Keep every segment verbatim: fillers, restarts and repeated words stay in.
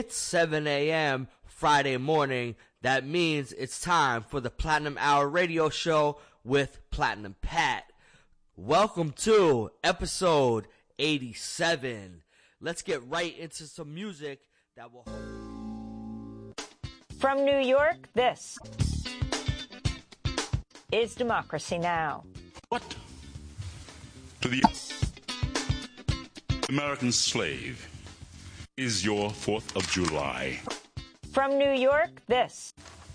It's seven a.m. Friday morning. That means it's time for the Platinum Hour radio show with Platinum Pat. Welcome to episode eighty-seven. Let's get right into some music that will... From New York, this is Democracy Now! What to the American slave is your fourth of July? From New York, this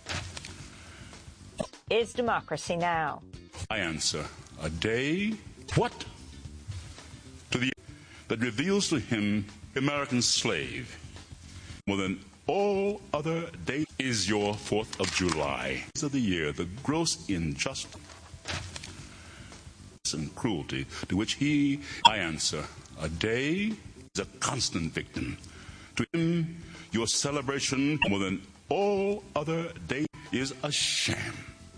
is Democracy Now! I answer, a day, what to the that reveals to him American slave more than all other days is your fourth of July of the year, the gross injustice and cruelty to which he, I answer, a day is a constant victim. To him, your celebration more than all other days is a sham.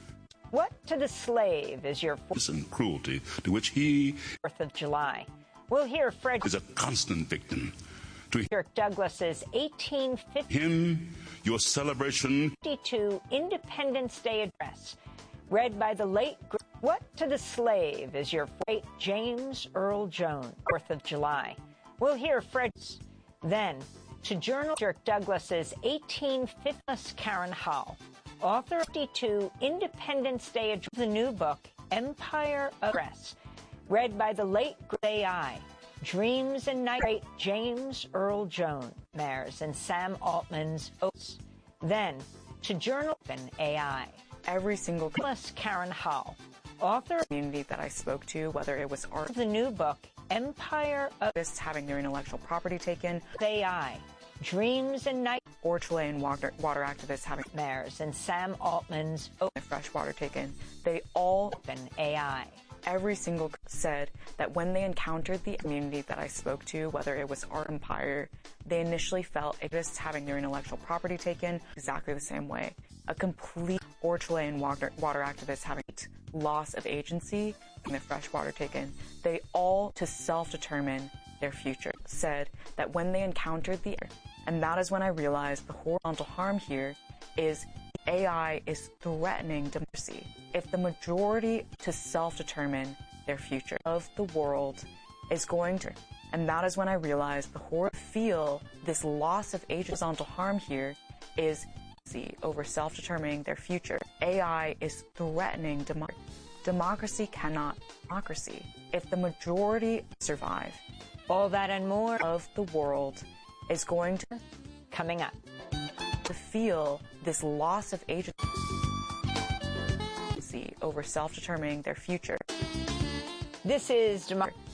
What to the slave is your fourth and cruelty to which he, fourth of July? We'll hear Fred is a constant victim. To Kirk Douglas's eighteen him, your celebration fifty-two Independence Day address, read by the late. What to the slave is your great James Earl Jones, fourth of July? We'll hear Fred. Then, to Journal Kirk Douglas's eighteen fifty, Karen Hall, author of fifty-two Independence Day address, the new book Empire of Dress, read by the late A I. Dreams and Night, great James Earl Jones, Mares and Sam Altman's Oaths. Then, to Journal and A I. Every single plus Karen Hall, author community that I spoke to, whether it was art, the new book Empire of artists having their intellectual property taken, A I. Dreams and Night, or Chilean water, water activists having Mares and Sam Altman's Oaths, their fresh water taken, they all an A I. Every single said that when they encountered the community that I spoke to, whether it was art empire, they initially felt activists having their intellectual property taken exactly the same way. A complete or Chilean water, water activists having loss of agency and their fresh water taken. They all to self-determine their future. Said that when they encountered the and that is when I realized the horizontal harm here is A I is threatening democracy. If the majority to self-determine their future of the world is going to, and that is when I realized the horror feel this loss of agency harm here is over self-determining their future. A I is threatening democracy. Democracy cannot democracy. If the majority survive, all that and more of the world is going to coming up to feel this loss of agency over self-determining their future. This is Democracy.